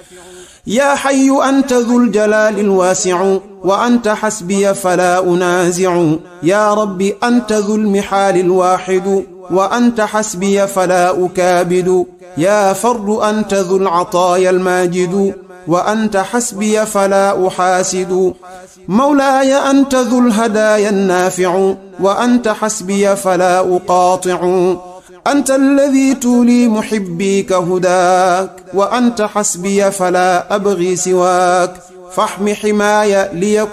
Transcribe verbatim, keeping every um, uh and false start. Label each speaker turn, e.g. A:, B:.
A: يا حي أنت ذو الجلال الواسع وأنت حسبي فلا أنازع. يا رب أنت ذو المحال الواحد وأنت حسبي فلا أكابد. يا فرد أنت ذو العطايا الماجد وأنت حسبي فلا أحاسد. مولاي أنت ذو الهدايا النافع وأنت حسبي فلا أقاطع. أنت الذي تولي محبيك هداك وأنت حسبي فلا أبغي سواك. فاحم حماي ليكن